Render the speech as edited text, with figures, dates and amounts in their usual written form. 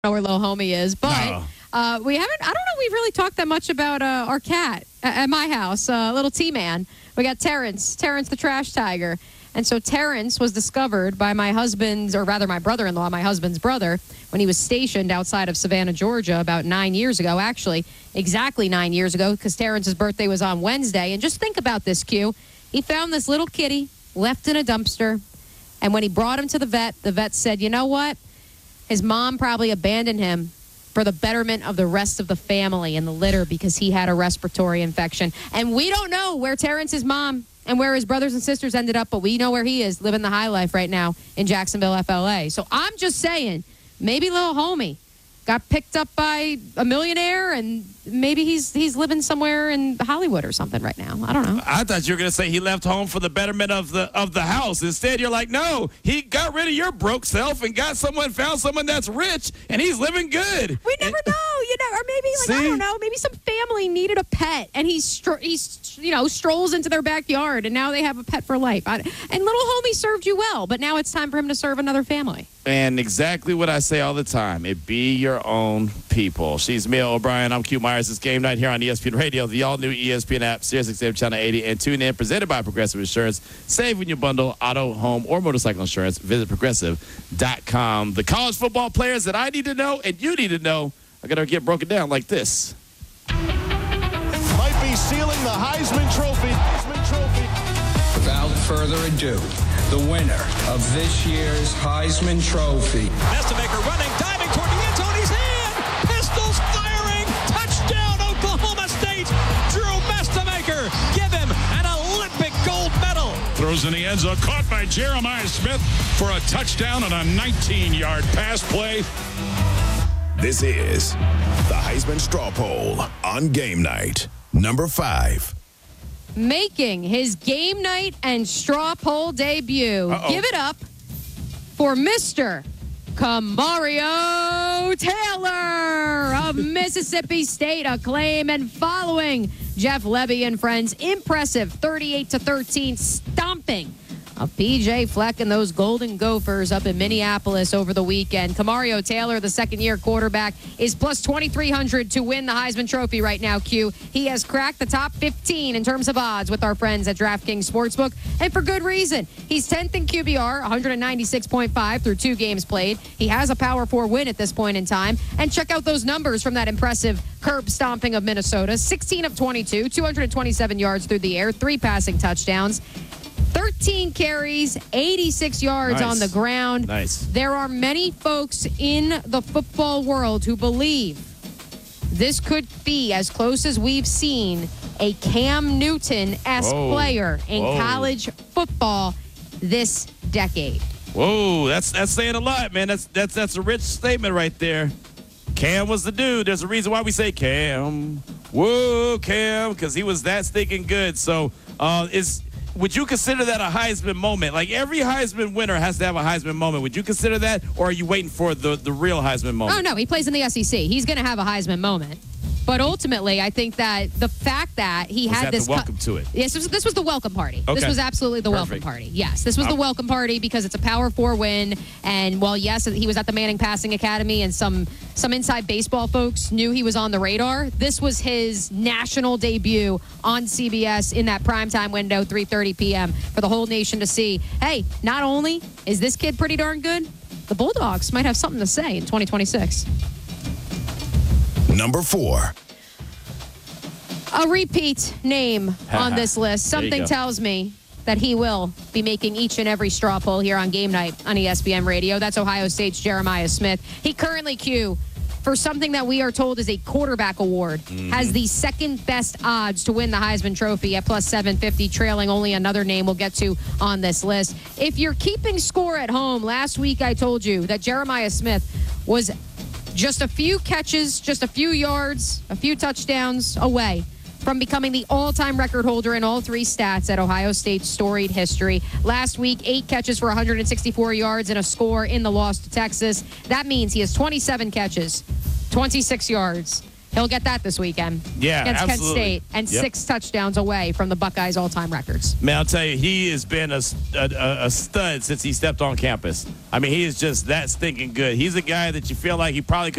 know where little homie is, but we haven't. I don't know. We've really talked that much about our cat at my house, little T-Man. We got Terrence the trash tiger, and so Terrence was discovered by my husband's, or rather my brother-in-law, my husband's brother, when he was stationed outside of Savannah, Georgia, about 9 years ago. Actually, exactly 9 years ago, because Terrence's birthday was on Wednesday. And just think about this, Q. He found this little kitty left in a dumpster, and when he brought him to the vet said, "You know what? His mom probably abandoned him for the betterment of the rest of the family in the litter because he had a respiratory infection." And we don't know where Terrence's mom and where his brothers and sisters ended up, but we know where he is, living the high life right now in Jacksonville, FLA. So I'm just saying, maybe little homie got picked up by a millionaire, and maybe he's living somewhere in Hollywood or something right now. I don't know. I thought you were going to say he left home for the betterment of the house. Instead, you're like, no, he got rid of your broke self and found someone that's rich, and he's living good. We never know, or maybe I don't know, maybe some family needed a pet, and he strolls into their backyard, and now they have a pet for life. And little homie served you well, but now it's time for him to serve another family. And exactly what I say all the time, it be your own people. She's Mia O'Brien. I'm Q Myers. It's game night here on ESPN Radio, the all-new ESPN app, SiriusXM Channel 80, and tune in, presented by Progressive Insurance. Save when you bundle auto, home, or motorcycle insurance. Visit Progressive.com. The college football players that I need to know and you need to know are going to get broken down like this. Might be sealing the Heisman Trophy. Without further ado, the winner of this year's Heisman Trophy. Mestamaker running, diving toward the end zone. He's in. Pistols firing. Touchdown, Oklahoma State. Drew Mestamaker. Give him an Olympic gold medal. Throws in the end zone. Caught by Jeremiah Smith for a touchdown on a 19-yard pass play. This is the Heisman Straw Poll on Game Night. Number 5. Making his game night and straw poll debut. Uh-oh. Give it up for Mr. Kamario Taylor of Mississippi State. Acclaim and following Jeff Levy and friends. Impressive 38-13 stomping of P.J. Fleck and those Golden Gophers up in Minneapolis over the weekend. Kamario Taylor, the second-year quarterback, is plus 2,300 to win the Heisman Trophy right now, Q. He has cracked the top 15 in terms of odds with our friends at DraftKings Sportsbook, and for good reason. He's 10th in QBR, 196.5 through 2 games played. He has a Power 4 win at this point in time. And check out those numbers from that impressive curb stomping of Minnesota. 16 of 22, 227 yards through the air, 3 passing touchdowns. 13 carries, 86 yards on the ground. Nice. There are many folks in the football world who believe this could be, as close as we've seen, a Cam Newton-esque player in college football this decade. Whoa, that's saying a lot, man. That's a rich statement right there. Cam was the dude. There's a reason why we say Cam. Whoa, Cam, because he was that stinking good. So, would you consider that a Heisman moment? Like, every Heisman winner has to have a Heisman moment. Would you consider that, or are you waiting for the real Heisman moment? Oh, no, he plays in the SEC. He's going to have a Heisman moment. But ultimately, I think that the fact that he had this... welcome to it? Yes, this was the welcome party. Okay. This was absolutely the welcome party. Yes, this was the welcome party because it's a Power 4 win. And while, yes, he was at the Manning Passing Academy and some inside baseball folks knew he was on the radar, this was his national debut on CBS in that primetime window, 3:30 p.m. for the whole nation to see. Hey, not only is this kid pretty darn good, the Bulldogs might have something to say in 2026. Number 4. A repeat name on this list. Something tells me that he will be making each and every straw poll here on Game Night on ESPN Radio. That's Ohio State's Jeremiah Smith. He currently, Q, for something that we are told is a quarterback award, has the second best odds to win the Heisman Trophy at plus 750, trailing only another name we'll get to on this list. If you're keeping score at home, last week I told you that Jeremiah Smith was just a few catches, just a few yards, a few touchdowns away from becoming the all-time record holder in all 3 stats at Ohio State's storied history. Last week, 8 catches for 164 yards and a score in the loss to Texas. That means he has 27 catches, 26 yards. He'll get that this weekend against Kent State, and 6 touchdowns away from the Buckeyes' all-time records. Man, I'll tell you, he has been a stud since he stepped on campus. I mean, he is just that stinking good. He's a guy that you feel like he probably could